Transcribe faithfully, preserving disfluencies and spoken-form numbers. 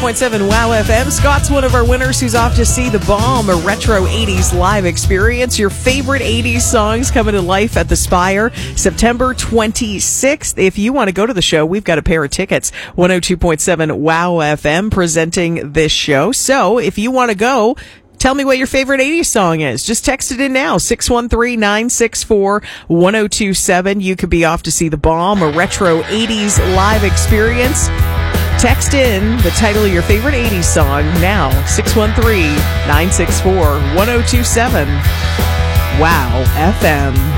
point seven Wow F M. Scott's one of our winners who's off to see The Bomb, a retro eighties live experience. Your favorite eighties songs coming to life at the Spire, September twenty-sixth. If you want to go to the show, we've got a pair of tickets. one oh two point seven Wow F M presenting this show. So if you want to go, tell me what your favorite eighties song is. Just text it in now, six one three, nine six four, one oh two seven. You could be off to see The Bomb, a retro eighties live experience. Text in the title of your favorite eighties song now, six one three, nine six four, one oh two seven. Wow F M.